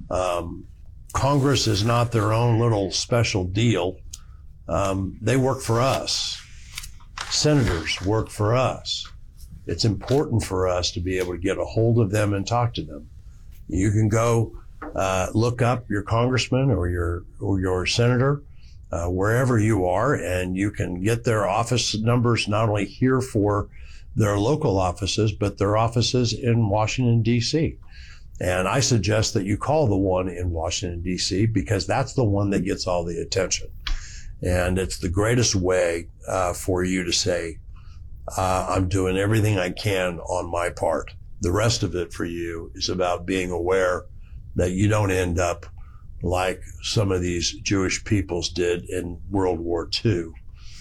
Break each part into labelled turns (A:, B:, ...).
A: Congress is not their own little special deal. They work for us. Senators work for us. It's important for us to be able to get a hold of them and talk to them. You can go look up your congressman or your senator wherever you are, and you can get their office numbers not only here for their local offices, but their offices in Washington, D.C. And I suggest that you call the one in Washington, D.C., because that's the one that gets all the attention. And it's the greatest way for you to say, I'm doing everything I can on my part. The rest of it for you is about being aware that you don't end up like some of these Jewish peoples did in World War II.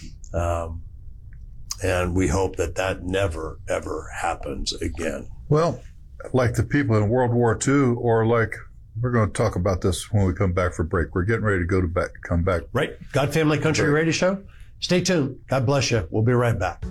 A: And we hope that that never, ever happens again.
B: Well, like the people in World War II, or like, we're going to talk about this when we come back for break. We're getting ready to come back.
A: Right. God, Family, Country Radio Show. Stay tuned. God bless you. We'll be right back.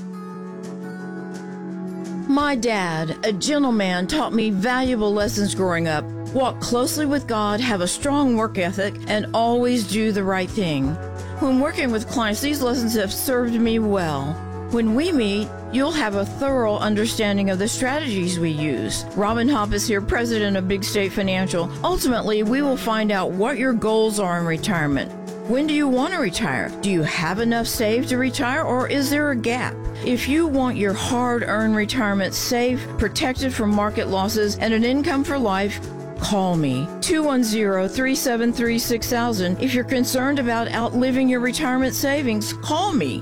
C: My dad, a gentleman, taught me valuable lessons growing up. Walk closely with God, have a strong work ethic, and always do the right thing. When working with clients, these lessons have served me well. When we meet, you'll have a thorough understanding of the strategies we use. Robin Hoppus here, president of Big State Financial. Ultimately, we will find out what your goals are in retirement. When do you want to retire? Do you have enough saved to retire, or is there a gap? If you want your hard-earned retirement safe, protected from market losses, and an income for life, call me, 210-373-6000. If you're concerned about outliving your retirement savings, call me,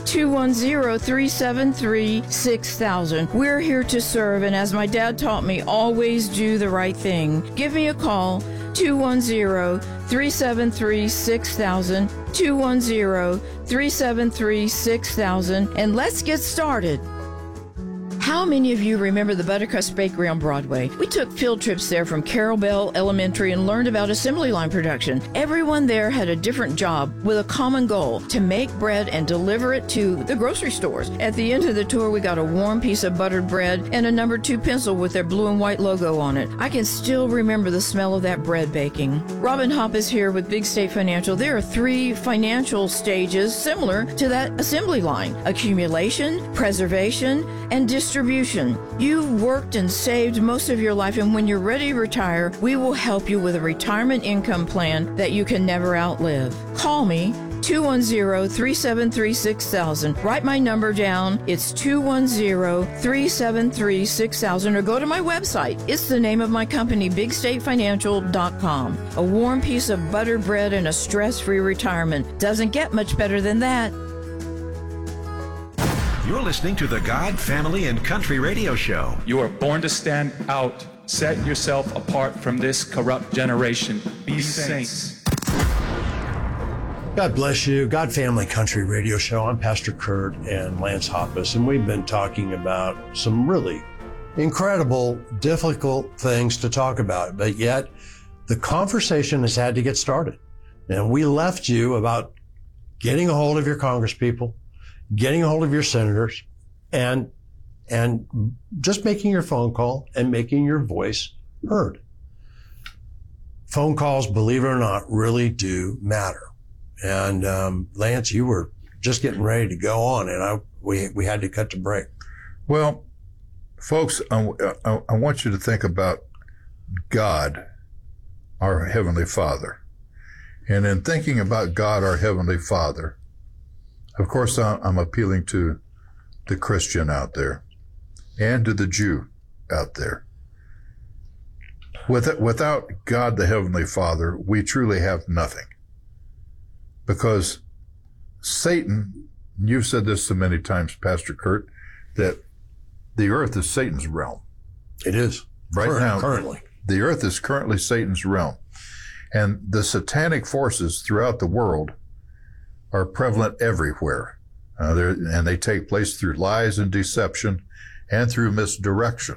C: 210-373-6000. We're here to serve, and as my dad taught me, always do the right thing. Give me a call, 210-373-6000, 210-373-6000, and let's get started. How many of you remember the Buttercrust Bakery on Broadway? We took field trips there from Carol Bell Elementary and learned about assembly line production. Everyone there had a different job with a common goal: to make bread and deliver it to the grocery stores. At the end of the tour, we got a warm piece of buttered bread and a number 2 pencil with their blue and white logo on it. I can still remember the smell of that bread baking. Robin Hoppus here with Big State Financial. There are 3 financial stages similar to that assembly line: accumulation, preservation, and distribution. You've worked and saved most of your life, and when you're ready to retire, we will help you with a retirement income plan that you can never outlive. Call me, 210-373-6000. Write my number down. It's 210-373-6000, or go to my website. It's the name of my company, BigStateFinancial.com. A warm piece of buttered bread and a stress-free retirement. Doesn't get much better than that.
D: You're listening to the God, Family, and Country Radio Show.
E: You are born to stand out. Set yourself apart from this corrupt generation. Be saints.
A: God bless you. God, Family, Country Radio Show. I'm Pastor Kurt and Lance Hoppus, and we've been talking about some really incredible, difficult things to talk about, but yet the conversation has had to get started. And we left you about getting a hold of your congresspeople, getting a hold of your senators, and just making your phone call and making your voice heard. Phone calls, believe it or not, really do matter. And Lance, you were just getting ready to go on, and we had to cut to break.
B: Well, folks, I want you to think about God, our Heavenly Father. And in thinking about God, our Heavenly Father, of course, I'm appealing to the Christian out there and to the Jew out there. Without God, the Heavenly Father, we truly have nothing. Because Satan, you've said this so many times, Pastor Kurt, that the earth is Satan's realm.
A: It is. Currently.
B: The earth is currently Satan's realm. And the satanic forces throughout the world are prevalent everywhere. And they take place through lies and deception and through misdirection.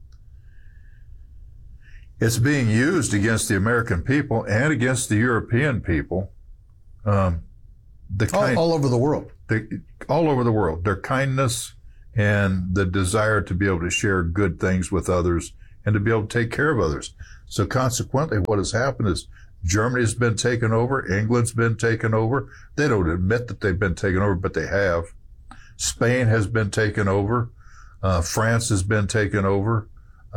B: It's being used against the American people and against the European people. All
A: over the world.
B: All over the world. Their kindness and the desire to be able to share good things with others and to be able to take care of others. So consequently, what has happened is Germany's been taken over. England's been taken over. They don't admit that they've been taken over, but they have. Spain has been taken over. France has been taken over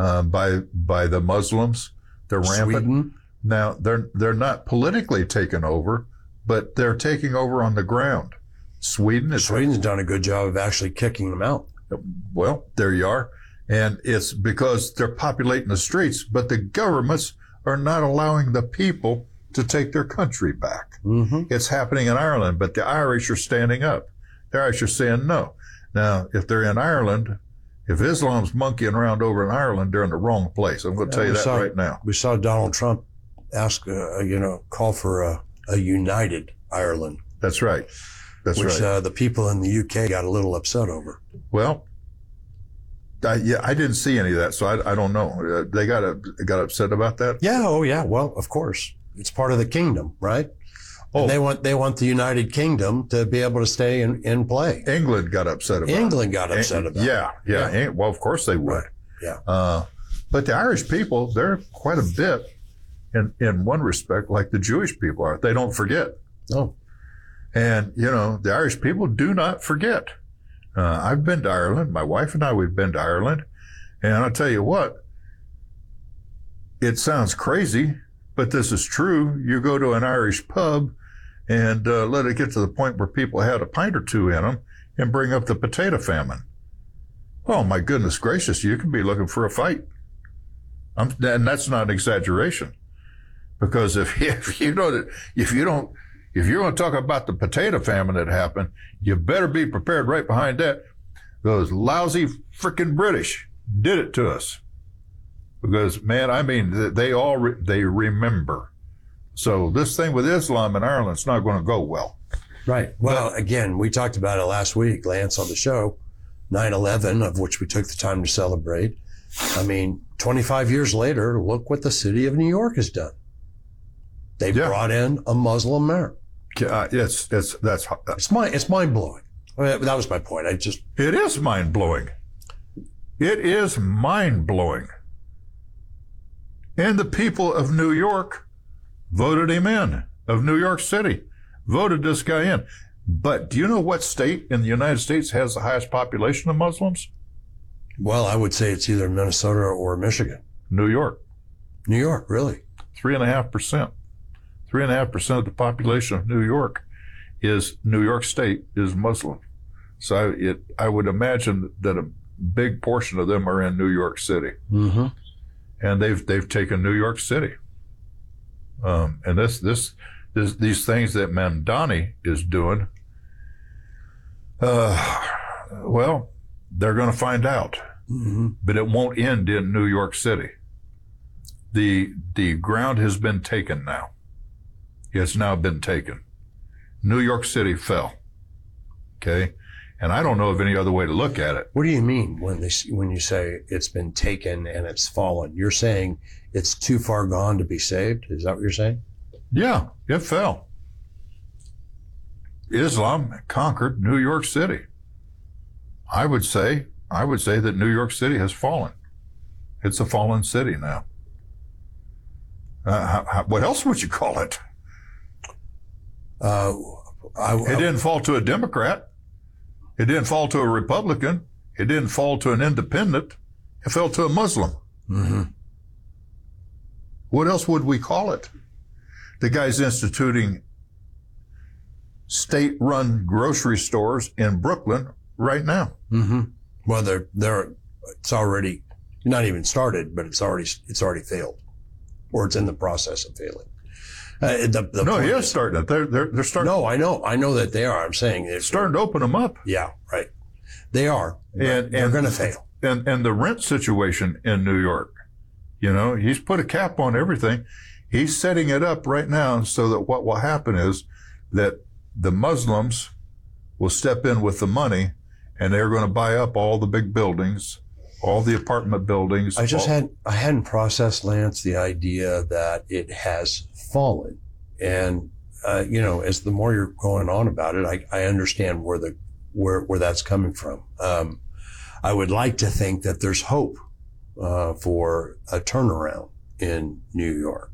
B: by the Muslims. They're rampant.
A: Sweden.
B: Now they're not politically taken over, but they're taking over on the ground.
A: Sweden's done a good job of actually kicking them out.
B: Well, there you are. And it's because they're populating the streets, but the governments are not allowing the people to take their country back.
A: Mm-hmm.
B: It's happening in Ireland, but the Irish are standing up. The Irish are saying no. Now, if they're in Ireland, if Islam's monkeying around over in Ireland, they're in the wrong place. I'm going to tell you that right now.
A: We saw Donald Trump ask, call for a united Ireland.
B: That's right. That's
A: which,
B: right.
A: The people in the UK got a little upset over.
B: Well, I didn't see any of that, so I don't know. They got upset about that.
A: Yeah. Oh, yeah. Well, of course, it's part of the kingdom, right?
B: Oh,
A: And they want the United Kingdom to be able to stay in play.
B: England got upset about it.
A: England got upset about it.
B: Yeah. Well, of course they would.
A: Right. Yeah.
B: But the Irish people, they're quite a bit in one respect like the Jewish people are. They don't forget.
A: Oh.
B: And, the Irish people do not forget. I've been to Ireland. My wife and I, we've been to Ireland. And I'll tell you what, it sounds crazy, but this is true. You go to an Irish pub and let it get to the point where people had a pint or two in them and bring up the potato famine. Oh, my goodness gracious, you can be looking for a fight. And that's not an exaggeration. Because if you're going to talk about the potato famine that happened, you better be prepared right behind that. Those lousy frickin' British did it to us. Because, man, I mean, they remember. So this thing with Islam in Ireland is not going to go well.
A: Right. Well, again, we talked about it last week, Lance, on the show, 9/11, of which we took the time to celebrate. I mean, 25 years later, look what the city of New York has done. They brought in a Muslim mayor. It's mind blowing. That was my point.
B: It is mind blowing. It is mind blowing. And the people of New York voted him in, of New York City, voted this guy in. But do you know what state in the United States has the highest population of Muslims?
A: Well, I would say it's either Minnesota or Michigan.
B: New York.
A: New York, really?
B: 3.5%. 3.5% of the population of New York New York State is Muslim. So I would imagine that a big portion of them are in New York City.
A: Mm-hmm.
B: And they've taken New York City. And these things that Mamdani is doing, well, they're going to find out.
A: Mm-hmm.
B: But it won't end in New York City. The ground has been taken now. It's now been taken. New York City fell. Okay? And I don't know of any other way to look at it.
A: What do you mean when you say it's been taken and it's fallen? You're saying it's too far gone to be saved? Is that what you're saying?
B: Yeah, it fell. Islam conquered New York City. I would say that New York City has fallen. It's a fallen city now. What else would you call it? It didn't fall to a Democrat. It didn't fall to a Republican. It didn't fall to an independent. It fell to a Muslim.
A: Mm-hmm.
B: What else would we call it? The guy's instituting state-run grocery stores in Brooklyn right now.
A: Mm-hmm. Well, it's already not even started, but it's already failed, or it's in the process of failing.
B: No, he is starting it. They're starting.
A: No, I know that they are. I'm saying they're
B: starting to open them up.
A: Yeah, right. They are,
B: and
A: they're going to fail.
B: And the rent situation in New York, he's put a cap on everything. He's setting it up right now so that what will happen is that the Muslims will step in with the money, and they're going to buy up all the big buildings, all the apartment buildings.
A: I hadn't processed, Lance, the idea that it has fallen. And, as the more you're going on about it, I understand where that's coming from. I would like to think that there's hope, for a turnaround in New York.